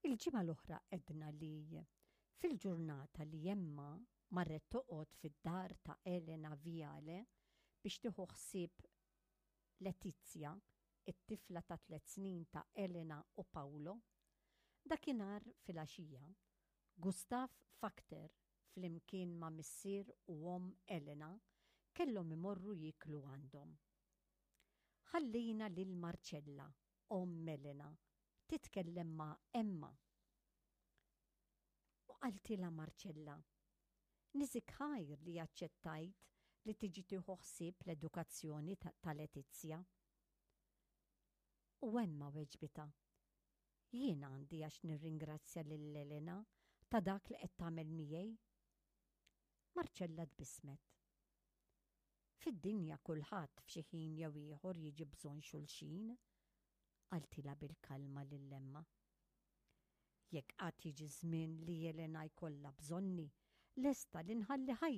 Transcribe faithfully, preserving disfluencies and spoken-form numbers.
Il-ġimgħa l-oħra edna li fil-ġurnata li jemma marret toqgħod fid-dar ta' Elena Viale biex tieħu ħsieb Letizia, it-tifla ta' tliet snin ta' Elena u Paolo, dakinhar fil-għaxija Gustav Fakter flimkien ma' missier u omm Elena kellhom imorru jiklu għandhom. Ħallina lil Marcella, omm Elena, titkellem ma' Emma. U qaltilha Marcella, niżik ħajr li aċċettajt li tiġi tieħu ħsieb l-edukazzjoni ta' Letizia. U Emma weġbita, jien għandi għax nirringrazzja lil Elena ta' dak li qed tagħmel miegħi. Marcella tbissmet. Fid-dinja kulħadd f'xi ħin jew ieħor jiġi bżonn xulxin, qaltilha bil-kalma lill-Emma. Jekk qatt jiġi żmien li Elena jkollha bżonni, lesta li nħalli ħajja